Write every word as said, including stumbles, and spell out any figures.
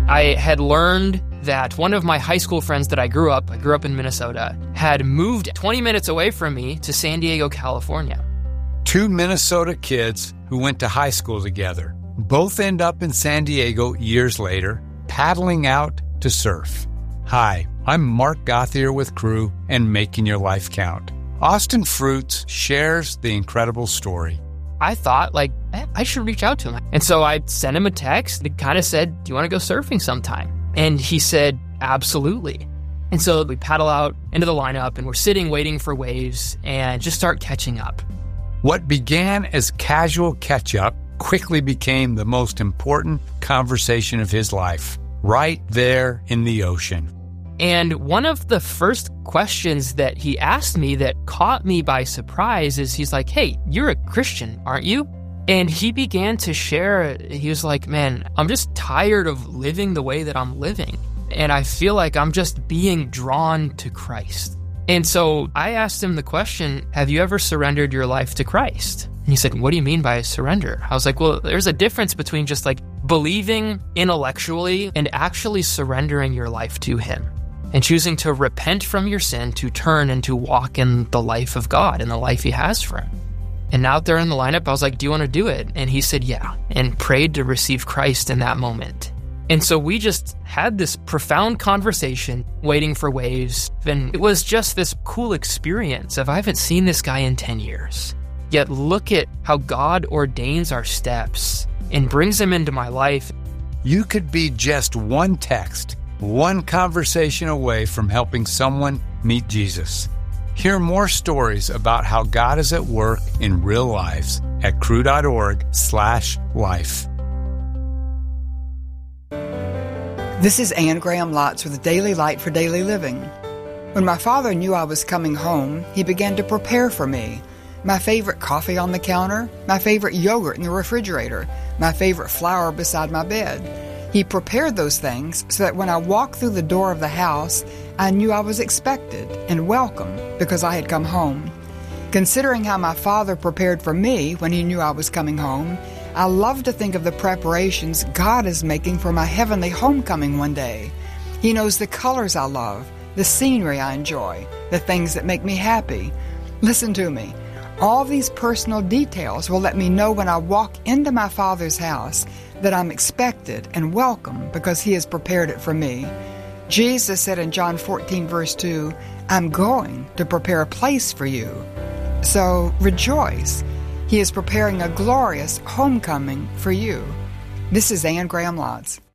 I had learned that one of my high school friends that I grew up, I grew up in Minnesota, had moved twenty minutes away from me to San Diego, California. Two Minnesota kids who went to high school together. Both end up in San Diego years later, paddling out to surf. Hi, I'm Mark Gothier with Crew and Making Your Life Count. Austin Fruits shares the incredible story. I thought, like, eh, I should reach out to him. And so I sent him a text that kind of said, do you want to go surfing sometime? And he said, absolutely. And so we paddle out into the lineup and we're sitting waiting for waves and just start catching up. What began as casual catch-up quickly became the most important conversation of his life, right there in the ocean. And one of the first questions that he asked me that caught me by surprise is he's like, hey, you're a Christian, aren't you? And he began to share, he was like, man, I'm just tired of living the way that I'm living. And I feel like I'm just being drawn to Christ. And so I asked him the question, have you ever surrendered your life to Christ? And he said, what do you mean by surrender? I was like, well, there's a difference between just like believing intellectually and actually surrendering your life to him and choosing to repent from your sin, to turn and to walk in the life of God and the life he has for him. And out there in the lineup, I was like, do you want to do it? And he said, yeah, and prayed to receive Christ in that moment. And so we just had this profound conversation waiting for waves. And it was just this cool experience of I haven't seen this guy in ten years. Yet look at how God ordains our steps and brings them into my life. You could be just one text, one conversation away from helping someone meet Jesus. Hear more stories about how God is at work in real lives at crew.org slash life. This is Anne Graham Lotz with Daily Light for Daily Living. When my father knew I was coming home, he began to prepare for me. My favorite coffee on the counter, my favorite yogurt in the refrigerator, my favorite flower beside my bed. He prepared those things so that when I walked through the door of the house, I knew I was expected and welcome because I had come home. Considering how my father prepared for me when he knew I was coming home, I love to think of the preparations God is making for my heavenly homecoming one day. He knows the colors I love, the scenery I enjoy, the things that make me happy. Listen to me. All these personal details will let me know when I walk into my Father's house that I'm expected and welcome because He has prepared it for me. Jesus said in John fourteen, verse two, I'm going to prepare a place for you. So rejoice. He is preparing a glorious homecoming for you. This is Anne Graham Lotz.